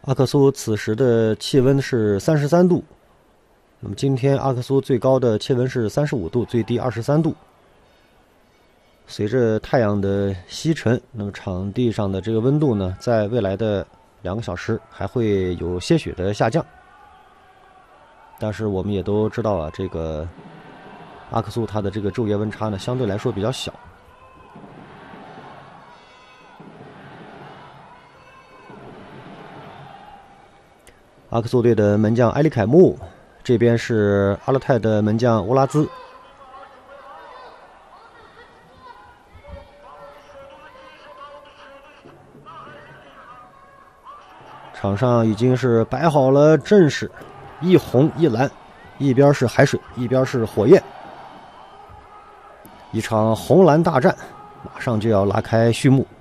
阿克苏此时的气温是33度，那么今天阿克苏最高的气温是35度，最低23度。随着太阳的西沉，那么场地上的这个温度呢，在未来的2个小时还会有些许的下降。但是我们也都知道啊，这个阿克苏它的这个昼夜温差呢，相对来说比较小。阿克苏队的门将埃里凯木，这边是阿勒泰的门将乌拉兹。场上已经是摆好了阵势，一红一蓝，一边是海水，一边是火焰，一场红蓝大战马上就要拉开序幕。